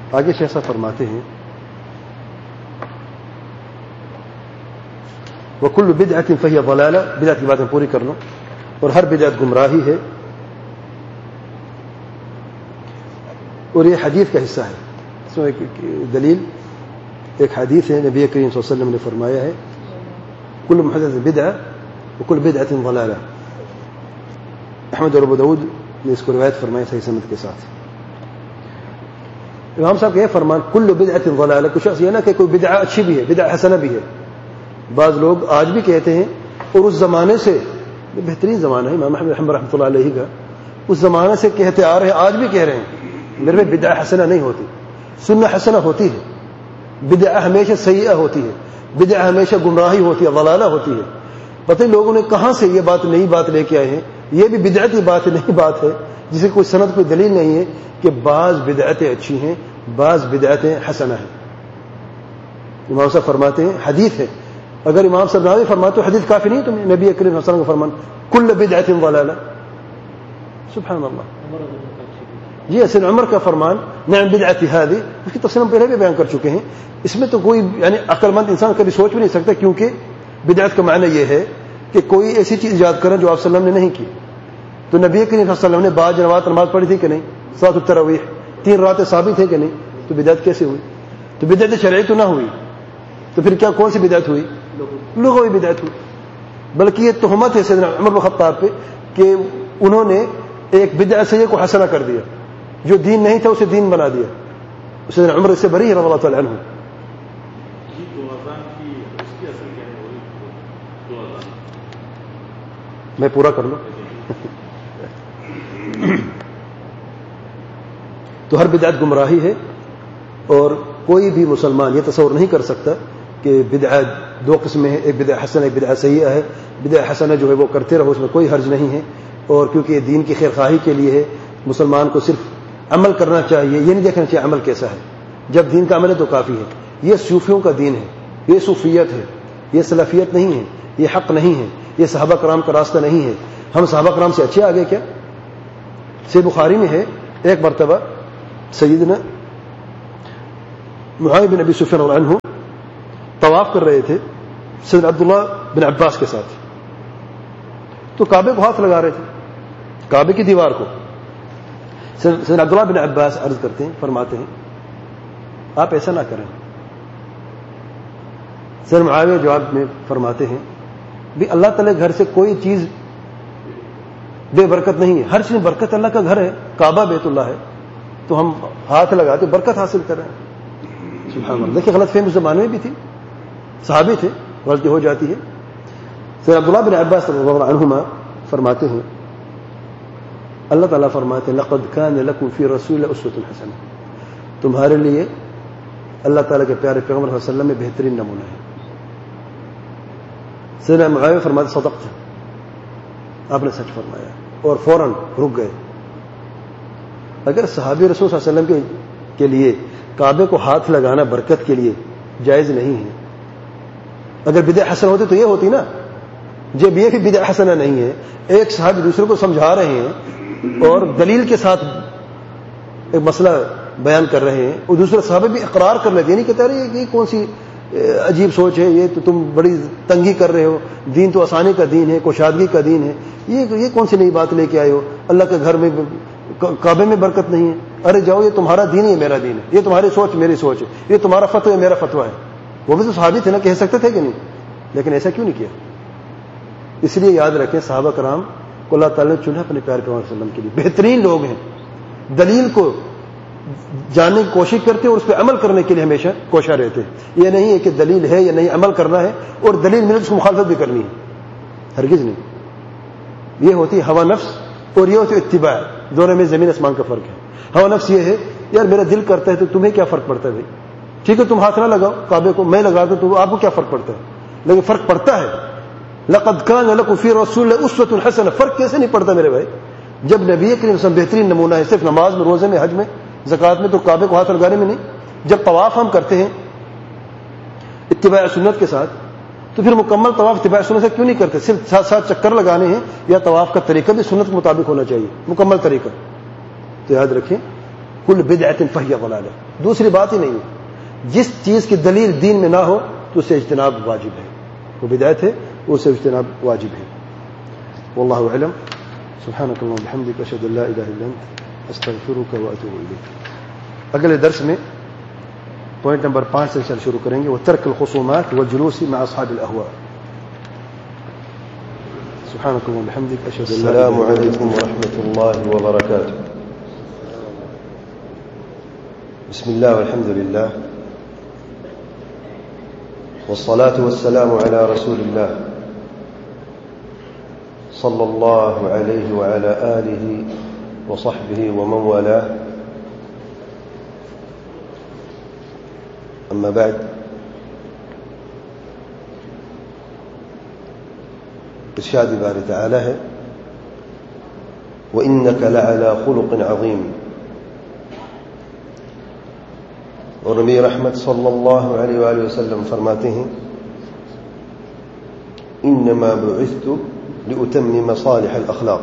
آگے شیخ صاحب فرماتے ہیں وَكُلُّ بِدْعَةٍ فَهِيَ ضَلَالَةٌ، بدعت کی باتیں پوری کر لوں، اور ہر بدعت گمراہی ہے، اور یہ حدیث کا حصہ ہے. اس میں ایک دلیل، ایک حدیث ہے، نبی کریم صلی اللہ علیہ وسلم نے فرمایا ہے کل محدث بدعہ وکل بدعۃ ضلالہ. احمد اور ابو داؤد نے اس کو روایت فرمایا صحیح سند کے ساتھ. امام صاحب کا یہ فرمان کل بدعۃ ضلالہ، کچھ یہ نہ کہ کوئی بدعہ اچھی بھی ہے، بدعہ حسنہ بھی ہے. بعض لوگ آج بھی کہتے ہیں، اور اس زمانے سے، بہترین زمانہ ہے امام احمد رحمۃ اللہ علیہ کا، اس زمانے سے کہتے آ رہے ہیں، آج بھی کہہ رہے ہیں میرے میں بدعہ حسنہ نہیں ہوتی، سنہ حسنہ ہوتی ہے، بدعہ ہمیشہ سیئہ ہوتی ہے، بدعہ ہمیشہ گمراہی ہوتی ہے، ضلالہ ہوتی ہے. پتہ نہیں لوگوں نے کہاں سے یہ بات، نئی بات لے کے آئے ہیں. یہ بھی بدعتی بات ہے، نئی بات ہے، جسے کوئی سند، کوئی دلیل نہیں ہے کہ بعض بدعتیں اچھی ہیں، بعض بدعتیں حسنہ ہیں. امام صاحب فرماتے ہیں حدیث ہے، اگر امام صاحب نہ فرماتے تو حدیث کافی نہیں تمہیں، نبی کریم صلی اللہ علیہ وسلم کا فرمان کل بدعۃ ضلالہ. سبحان اللہ. یہ حسن عمر کا فرمان نعم بدعتی هذه، اس کی تفصیل ہم پہلے بھی بیان کر چکے ہیں. اس میں تو کوئی یعنی عقل مند انسان کبھی سوچ بھی نہیں سکتا، کیونکہ بدعت کا معنی یہ ہے کہ کوئی ایسی چیز ایجاد کریں جو آپ صلی اللہ علیہ وسلم نے نہیں کی. تو نبی کریم صلی اللہ علیہ وسلم نے بعض جنوات نماز پڑھی تھی کہ نہیں، صلاۃ التراویح 3 راتیں ثابت ہیں کہ نہیں، تو بدعت کیسے ہوئی؟ تو بدعت شرعی تو نہ ہوئی، تو پھر کیا کون سی بدعت ہوئی؟ لغوی بدعت ہوئی. بلکہ یہ تہمت ہے سیدنا عمر بن خطاب پہ کہ انہوں نے ایک بدعت سے کو حسنہ کر دیا، جو دین نہیں تھا اسے دین بنا دیا. سیدنا عمر اس سے بری ہے رضی اللہ تعالی عنہ. میں پورا کر لوں. تو ہر بدعت گمراہی ہے، اور کوئی بھی مسلمان یہ تصور نہیں کر سکتا کہ بدعت 2 قسمیں ہیں، ایک بدعت حسنہ، ایک بدعت سیئہ ہے. بدعت حسنہ جو ہے وہ کرتے رہو، اس میں کوئی حرج نہیں ہے، اور کیونکہ یہ دین کی خیر خواہی کے لیے ہے، مسلمان کو صرف عمل کرنا چاہیے، یہ نہیں دیکھنا چاہیے عمل کیسا ہے. جب دین کا عمل ہے تو کافی ہے. یہ صوفیوں کا دین ہے، یہ صوفیت ہے، یہ سلفیت نہیں ہے، یہ حق نہیں ہے، یہ صحابہ کرام کا راستہ نہیں ہے. ہم صحابہ کرام سے اچھے آگے کیا؟ صحیح بخاری میں ہے ایک مرتبہ سیدنا معاویہ بن ابی سفیان رضی اللہ عنہ طواف کر رہے تھے سیدنا عبداللہ بن عباس کے ساتھ، تو کعبے کو ہاتھ لگا رہے تھے، کعبے کی دیوار کو. سیدنا عبداللہ بن عباس عرض کرتے ہیں، فرماتے ہیں آپ ایسا نہ کریں. سیدنا معاویہ جواب میں فرماتے ہیں بھی اللہ تعالی گھر سے کوئی چیز بے برکت نہیں ہے، ہر چیز میں برکت. اللہ کا گھر ہے، کعبہ بیت اللہ ہے، تو ہم ہاتھ لگاتے برکت حاصل کر رہے ہیں. سبحان اللہ. دیکھیں غلط فہمی اس زمانے میں بھی تھی، صحابی تھے، غلطی ہو جاتی ہے. سیدنا عبداللہ بن عباس رضی اللہ عنہما فرماتے ہیں اللہ تعالیٰ فرماتے ہیں لقد کان لکم فی رسول اسوۃ حسنہ، تمہارے لیے اللہ تعالیٰ کے پیارے پیغمبر صلی اللہ علیہ وسلم میں بہترین نمونہ ہے. سیدنا معاویہ فرماتے صدقت، آپ نے سچ فرمایا، اور فوراً رک گئے. اگر صحابی رسول صلی اللہ علیہ وسلم کے لیے کعبے کو ہاتھ لگانا برکت کے لیے جائز نہیں ہے، اگر بدعت حسنہ ہوتی تو یہ ہوتی نا. جب یہ بھی بدعت حسنہ نہیں ہے، ایک صحابی دوسرے کو سمجھا رہے ہیں اور دلیل کے ساتھ ایک مسئلہ بیان کر رہے ہیں، اور دوسرے صحابی بھی اقرار کر لیتے ہیں، نہیں کہتے رہے یہ کون سی عجیب سوچ ہے، یہ تو تم بڑی تنگی کر رہے ہو، دین تو آسانی کا دین ہے، کوشادگی کا دین ہے، یہ کون سی نئی بات لے کے آئے ہو، اللہ کے گھر میں کعبے میں برکت نہیں ہے. ارے جاؤ، یہ تمہارا دین ہے، میرا دین ہے، یہ تمہاری سوچ میری سوچ ہے، یہ تمہارا فتویٰ ہے، میرا فتویٰ ہے. وہ بھی تو صحابی تھے نا، کہہ سکتے تھے کہ نہیں، لیکن ایسا کیوں نہیں کیا؟ اس لیے یاد رکھیں صحابہ کرام کو اللہ تعالیٰ نے چنا اپنے پیارے پیغمبر صلی اللہ علیہ وسلم کے لیے، بہترین لوگ ہیں، دلیل کو جاننے کی کوشش کرتے اور اس پہ عمل کرنے کے لیے ہمیشہ کوشاں رہتے. یہ نہیں ہے کہ دلیل ہے یا نہیں عمل کرنا ہے اور دلیل ملے اس کو مخالفت بھی کرنی ہے، ہرگز نہیں. یہ ہوتی ہے ہوا نفس اور یہ ہوتی ہے اتباع، دونوں میں زمین آسمان کا فرق ہے. ہوا نفس یہ ہے یار میرا دل کرتا ہے تو تمہیں کیا فرق پڑتا ہے بھائی، ٹھیک ہے تم ہاتھ نہ لگاؤ کعبے کو، میں لگا دوں تو آپ کو کیا فرق پڑتا ہے، لیکن فرق پڑتا ہے. لقد کان لکم فی رسول اللہ اسوۃ حسنہ، فرق کیسے نہیں پڑتا میرے بھائی؟ جب نبی کریم صلی اللہ علیہ وسلم بہترین نمونہ ہے، صرف نماز میں، روزے میں، حج میں، زکوٰۃ میں، تو کعبے کو ہاتھ لگانے میں نہیں. جب طواف ہم کرتے ہیں اتباع سنت کے ساتھ، تو پھر مکمل طواف اتباع سنت سے کیوں نہیں کرتے؟ صرف 7 چکر لگانے ہیں، یا طواف کا طریقہ بھی سنت کے مطابق ہونا چاہیے، مکمل طریقہ. تو یاد رکھیں کل بدعت فہی ضلالہ. دوسری بات ہی نہیں ہے. جس چیز کی دلیل دین میں نہ ہو تو اسے اجتناب واجب ہے. وہ بدعت ہے, اسے اجتناب واجب ہے. واللہ اعلم. سبحانک اللہم وبحمدک اشہد ان لا الہ الا انت استغفرک واتوب الیک. اگلے درس میں پوائنٹ نمبر 5 سے شروع کریں گے, وہ ترک الخصومات والجلوس مع اصحاب الاهواء. سبحانك اللهم وبحمدك اشهد ان لا اله الا انت. السلام عليكم ورحمة الله وبركاته. بسم الله والحمد لله والصلاة والسلام على رسول الله صلى الله عليه وعلى آله وصحبه ومن والاه. أما بعد, ارشاد باری تعالی ہے وَإِنَّكَ لَعَلَى خُلُقٍ عَظِيمٍ. اور نبی رحمت صلی اللہ علیہ وآلہ وسلم فرماتے ہیں انما بعثت لأتمم صالح الاخلاق.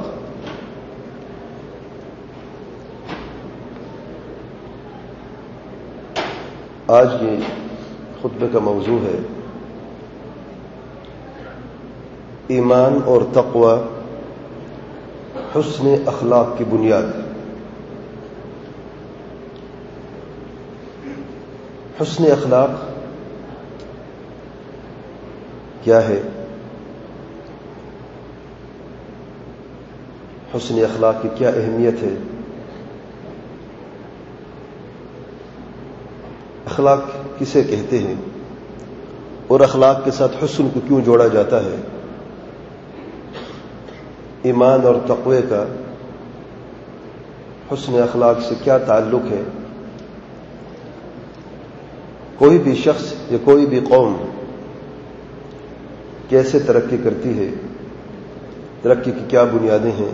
آج کے خطبے کا موضوع ہے ایمان اور تقوی حسن اخلاق کی بنیاد. حسن اخلاق کیا ہے؟ حسن اخلاق کی کیا اہمیت ہے؟ اخلاق کسے کہتے ہیں اور اخلاق کے ساتھ حسن کو کیوں جوڑا جاتا ہے؟ ایمان اور تقوی کا حسن اخلاق سے کیا تعلق ہے؟ کوئی بھی شخص یا کوئی بھی قوم کیسے ترقی کرتی ہے؟ ترقی کی کیا بنیادیں ہیں؟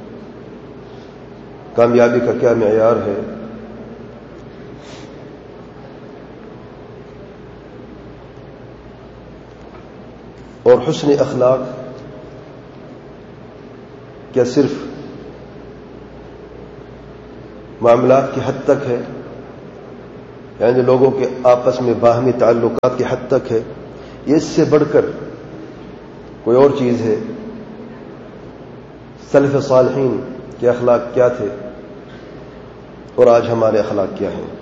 کامیابی کا کیا معیار ہے؟ اور حسن اخلاق کیا صرف معاملات کی حد تک ہے، یعنی لوگوں کے آپس میں باہمی تعلقات کی حد تک ہے، یہ اس سے بڑھ کر کوئی اور چیز ہے؟ سلف صالحین کے اخلاق کیا تھے اور آج ہمارے اخلاق کیا ہیں؟